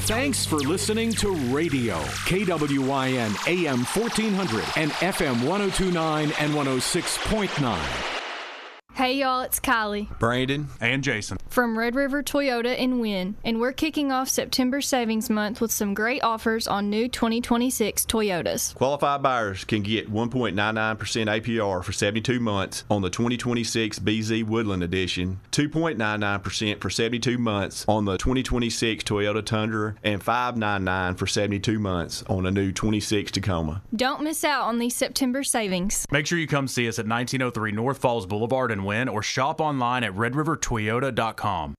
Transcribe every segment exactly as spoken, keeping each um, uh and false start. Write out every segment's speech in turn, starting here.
Thanks for listening to Radio K W Y N A M fourteen hundred and F M one oh two point nine and one oh six point nine. Hey y'all, it's Kylie, Brandon, and Jason from Red River Toyota in Wynn, and we're kicking off September Savings Month with some great offers on new twenty twenty-six Toyotas. Qualified buyers can get one point nine nine percent A P R for seventy-two months on the twenty twenty-six B Z Woodland Edition, two point nine nine percent for seventy-two months on the twenty twenty-six Toyota Tundra, and five point nine nine percent for seventy-two months on a new twenty-six Tacoma. Don't miss out on these September savings. Make sure you come see us at nineteen oh three North Falls Boulevard in Wynn, or shop online at red river toyota dot com.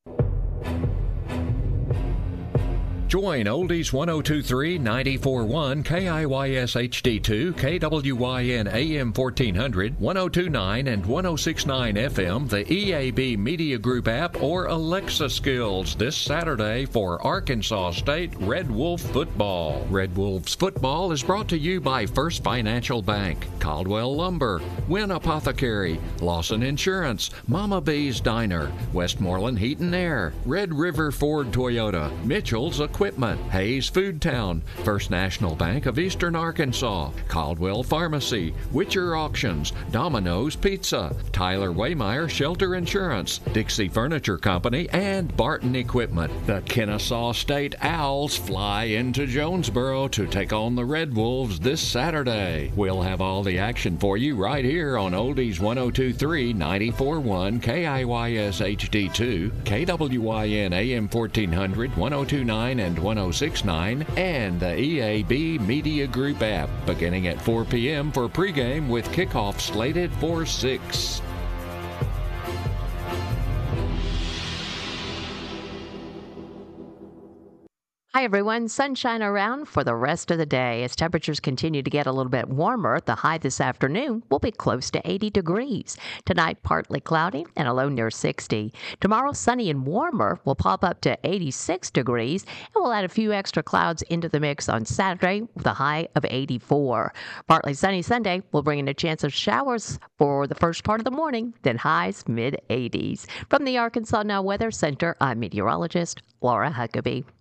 Join Oldies one oh two point three, ninety-four point one, K I Y S H D two, K W Y N A M fourteen hundred, one oh two point nine, and one oh six point nine F M, the E A B Media Group app, or Alexa Skills this Saturday for Arkansas State Red Wolf football. Red Wolves football is brought to you by First Financial Bank, Caldwell Lumber, Wynn Apothecary, Lawson Insurance, Mama B's Diner, Westmoreland Heat and Air, Red River Ford Toyota, Mitchell's Equipment, Hayes Food Town, First National Bank of Eastern Arkansas, Caldwell Pharmacy, Witcher Auctions, Domino's Pizza, Tyler Waymeyer Shelter Insurance, Dixie Furniture Company, and Barton Equipment. The Kennesaw State Owls fly into Jonesboro to take on the Red Wolves this Saturday. We'll have all the action for you right here on Oldies one oh two point three, ninety-four point one, K I Y S H D two, K W Y N A M fourteen hundred, one oh two point nine, and one oh six point nine, and the E A B Media Group app, beginning at four p.m. for pregame with kickoff slated for six. Hi, everyone. Sunshine around for the rest of the day. As temperatures continue to get a little bit warmer, the high this afternoon will be close to eighty degrees. Tonight, partly cloudy and a low near sixty. Tomorrow, sunny and warmer will pop up to eighty-six degrees, and we'll add a few extra clouds into the mix on Saturday with a high of eighty-four. Partly sunny Sunday will bring in a chance of showers for the first part of the morning, then highs mid-eighties. From the Arkansas Now Weather Center, I'm meteorologist Laura Huckabee.